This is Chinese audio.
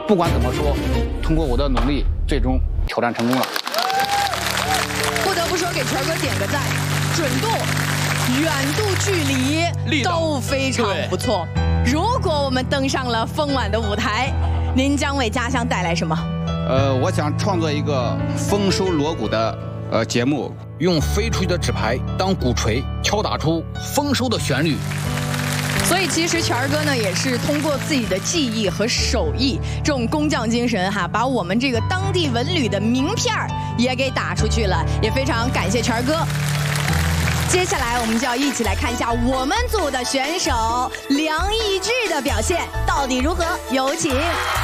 不管怎么说，通过我的努力，最终挑战成功了。 不得不说，给权哥点个赞，准度、远度、距离都非常不错。如果我们登上了丰晚的舞台，您将为家乡带来什么？ 我想创作一个丰收锣鼓的节目， 用飞出去的纸牌当鼓槌，敲打出丰收的旋律。 所以其实权儿哥呢，也是通过自己的技艺和手艺，这种工匠精神哈，把我们这个当地文旅的名片也给打出去了，也非常感谢权儿哥。接下来我们就要一起来看一下我们组的选手梁义志的表现到底如何，有请。